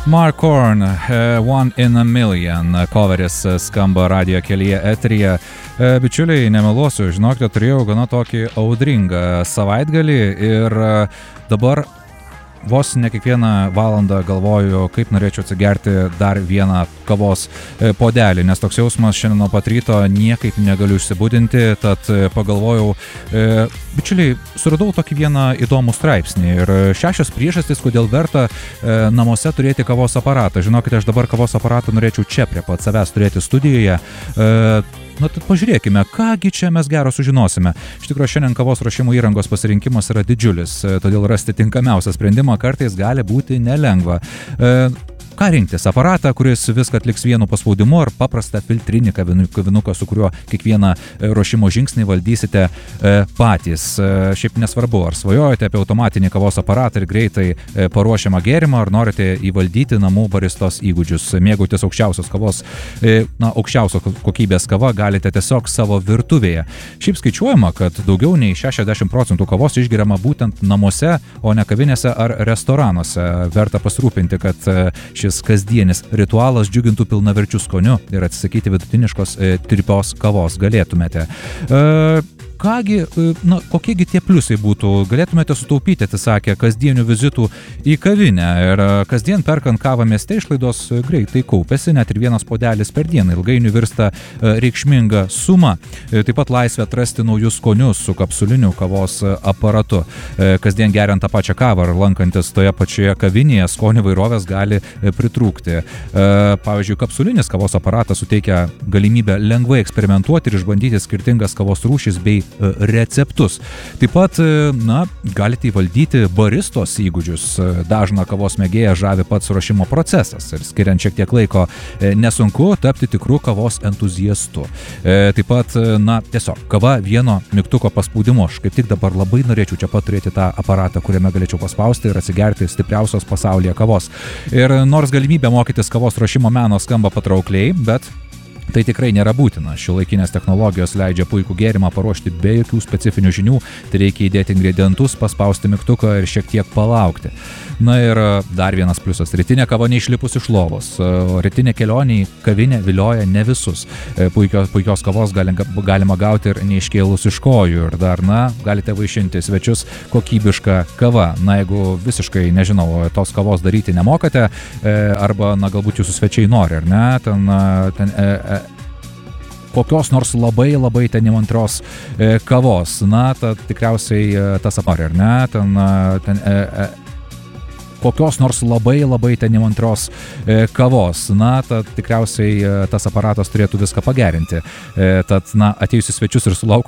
Mark Horn, One in a Million, coveris skamba radijo kelyje eteryje. Bičiuliai, nemeluosiu, žinokite, turėjau gana tokį audringą savaitgalį ir dabar vos ne kiekvieną valandą galvoju, kaip norėčiau atsigerti dar vieną kavos puodelį, nes toks jausmas šiandien nuo pat ryto niekaip negaliu išsibudinti, tad pagalvojau, bičiuliai, suradau tokį vieną įdomų straipsnį ir 6 priežastys, kodėl verta namuose turėti kavos aparatą. Žinokite, aš dabar kavos aparatą norėčiau čia prie pat savęs turėti studijoje. Na, tad pažiūrėkime, kągi čia mes gero sužinosime. Iš tikrųjų, šiandien kavos ruošimo įrangos pasirinkimas yra didžiulis, todėl rasti tinkamiausią sprendimą kartais gali būti nelengva. Ką rinktis? Aparatą, kuris viską atliks vienu paspaudimu, ar paprastą filtrinį kavinuką, su kuriuo kiekvieną ruošimo žingsnį valdysite patys. Šiaip nesvarbu, ar svajojate apie automatinį kavos aparatą ir greitai paruošiamą gėrimą, ar norite įvaldyti namų baristos įgūdžius. Mėgautis aukščiausios kavos, aukščiausios kokybės kava galite tiesiog savo virtuvėje. Šiaip skaičiuojama, kad daugiau nei 60% kavos išgeriama būtent namuose, o ne kavinėse ar restoranuose. Verta pasirūpinti, kad šis kasdienis ritualas džiugintų pilnaverčių skoniu ir atsisakyti vidutiniškos tirpios kavos galėtumėte. Kągi, kokiegi tie pliusai būtų? Galėtumėte sutaupyti, atsisakę kasdienių vizitų į kavinę ir kasdien perkant kavą mieste išlaidos greitai kaupėsi, net ir vienas puodelis per dieną ilgainiui virsta reikšminga suma. Taip pat laisvė atrasti naujus skonius su kapsuliniu kavos aparatu. Kasdien geriant tą pačią kavą ar lankantis toje pačioje kavinėje, skonių vairovės gali pritrūkti. Pavyzdžiui, kapsulinis kavos aparatas suteikia galimybę lengvai eksperimentuoti ir išbandyti skirtingas kavos rūšis bei receptus. Taip pat, galite įvaldyti baristos įgūdžius. Dažną kavos mėgėją žavi pats ruošimo procesas ir skiriant šiek tiek laiko nesunku tapti tikrų kavos entuziastu. Taip pat, tiesiog kava vieno mygtuko paspaudimu. Aš kaip tik dabar labai norėčiau čia pat turėti tą aparatą, kuriame galėčiau paspausti ir atsigerti stipriausios pasaulyje kavos. Ir nors galimybė mokytis kavos ruošimo meno skamba patraukliai, bet tai tikrai nėra būtina. Šiuolaikinės technologijos leidžia puikų gėrimą paruošti be jokių specifinių žinių, tai reikia įdėti ingredientus, paspausti mygtuką ir šiek tiek palaukti. Na ir dar vienas pliusas. Rytinė kava neišlipus iš lovos. Rytinė kelionė į kavinę vilioja ne visus. Puikios kavos galima gauti ir neiškėlus iš kojų. Ir dar, galite vaišinti svečius kokybišką kavą. Jeigu visiškai, nežinau, tos kavos daryti nemokate, arba, galbūt jūsų svečiai nori, ar ne, kokios nors labai ten įmantrios kavos. Tad tikriausiai tas apari, ar ne, kokios nors labai ten įmantrios kavos. Tad tikriausiai tas aparatas turėtų viską pagerinti. Tad, atėjusius svečius ir sulaukus